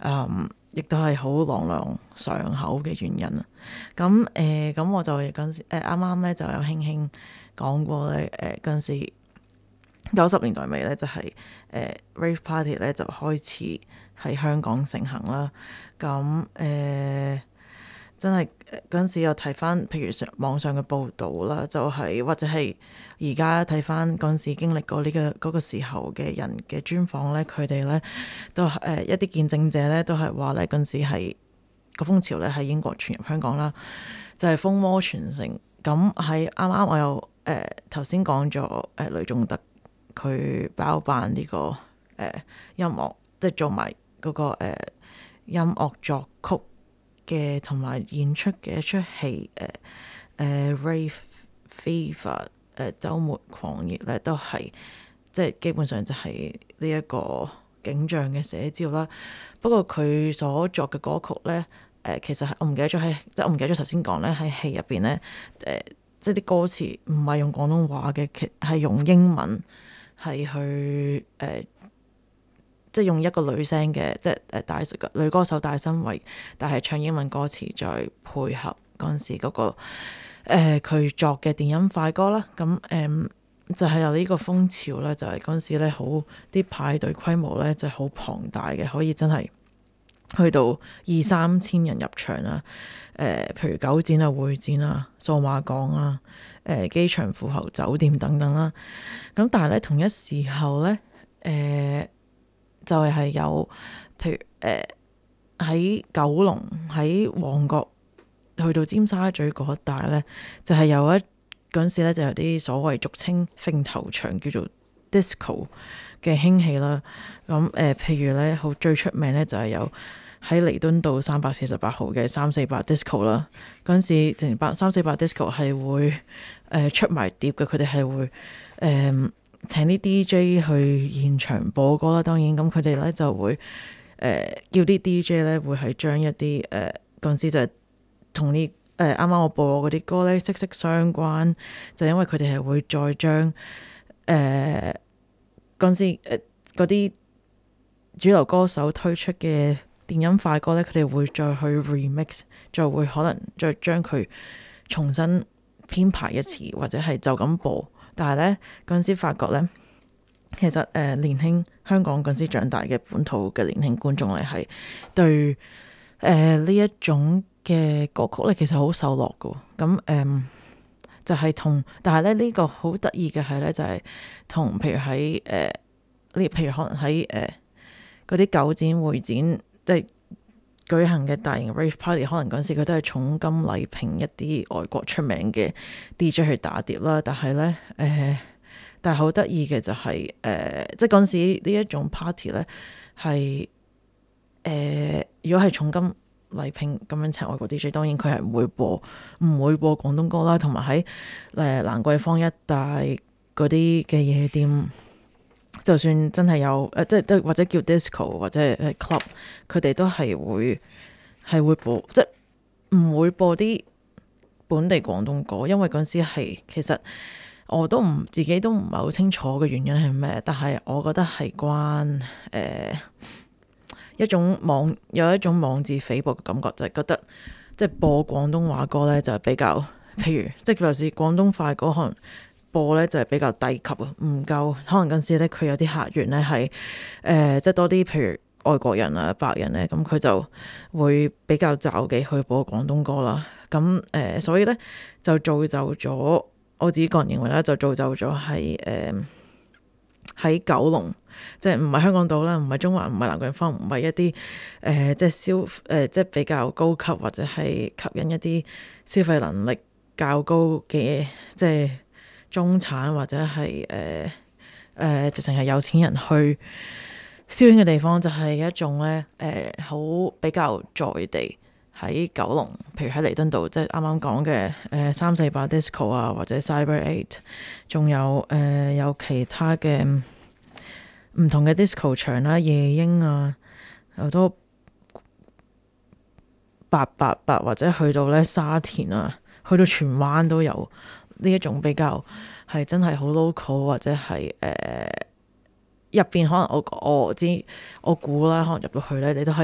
亦都係好朗朗上口嘅原因啊。咁我就嗰陣時啱啱咧就有輕輕講過咧，嗰陣時90年代尾咧就係rave party 咧就開始喺香港盛行啦。咁真係嗰陣時有睇翻，譬如網上嘅報導啦，就係或者係而家睇翻嗰陣時經歷過嗰個時候嘅人嘅專訪咧，佢哋咧都一啲見證者咧都係話咧嗰陣時係個風潮咧喺英國傳入香港啦，就係風魔傳承。咁喺啱啱我又頭先講咗雷頌德佢包辦呢個音樂，即係做埋嗰個音樂作曲嘅同埋演出嘅一出戲Rave Fever 週末狂熱咧，都係即係基本上就係呢一個景象嘅寫照啦。不過佢所作嘅歌曲咧，其實我唔記得咗我唔記得咗頭先講咧喺戲入邊咧，即係啲歌詞唔係用廣東話嘅，係用英文係去即係用一個女聲嘅，即係女歌手大身位，但係唱英文歌詞再配合嗰陣時嗰個佢作嘅電音快歌啦。咁就係有呢個風潮咧，就係嗰陣時咧好啲派對規模咧就係好龐大嘅，可以真係去到2-3千人入場啦。譬如九展啊、會展啊、數碼港啊、機場富豪酒店等等啦。咁但係咧同一時候咧，就係有譬如喺九龍、喺旺角去到尖沙咀嗰一帶咧，就係有嗰陣時咧就有啲所謂俗稱揈頭場叫做 disco 嘅興起啦。咁譬如咧好最出名咧就係有喺彌敦道348號嘅348 disco 啦。嗰陣時成348 disco 係會出埋碟嘅，佢哋係會請啲 DJ 去現場播歌啦。當然咁佢哋咧就會叫啲 DJ 咧會係將一啲嗰陣時就係同啲啱啱我播嗰啲歌咧息息相關，就因為佢哋係會再將嗰陣時嗰啲主流歌手推出嘅電音快歌咧，佢哋會再去 remix， 就會可能再將佢重新編排一次，或者係就咁播。但係咧嗰陣時發覺咧，其實年輕香港嗰陣時長大嘅本土嘅年輕觀眾嚟係對呢一種嘅歌曲咧，其實好受落㗎。咁就係但係咧呢個好得意嘅係咧，就係同譬如喺譬如可能喺嗰啲九展會展即係舉行嘅大型 rave party， 可能嗰陣時佢都係重金禮聘一啲外國出名嘅 DJ 去打碟啦。但係咧但係好得意嘅就係即係嗰陣時呢一種 party 咧係如果係重金禮聘咁樣請外國 DJ， 當然佢係唔會播廣東歌啦。同埋喺蘭桂坊一帶嗰啲嘅夜店，就算真係有即係或者叫 disco 或者係 club， 佢哋都係會播，即係唔會播啲本地廣東歌。因為嗰陣時係其實我自己都唔係好清楚嘅原因係咩，但係我覺得係關有一種妄自菲薄嘅感覺，就係覺得即係播廣東話歌咧就係比較，譬如即係尤其是廣東快歌可能播咧就係比較低級啊，唔夠。可能嗰陣時咧佢有啲客源咧係即係多啲譬如外國人啊、白人咧，咁佢就會比較找忌去播廣東歌啦。咁所以咧就造就咗，我自己個人認為咧就造就咗係喺九龍，即係唔係香港島啦，唔係中環，唔係蘭桂坊，唔係一啲即係即係比較高級或者係吸引一啲消費能力較高嘅即係中產或者係直情係有錢人去消遣嘅地方，就係一種咧好比較在地喺九龍，譬如喺彌敦道，即係啱啱講嘅348 disco 啊，或者 Cyber 8，仲有有其他嘅唔同嘅 disco 場啦，夜鷹啊，好多888或者去到咧沙田啊，去到荃灣都有呢一種比較係真係好 local， 或者係入邊可能我估啦，可能入到去咧，你都係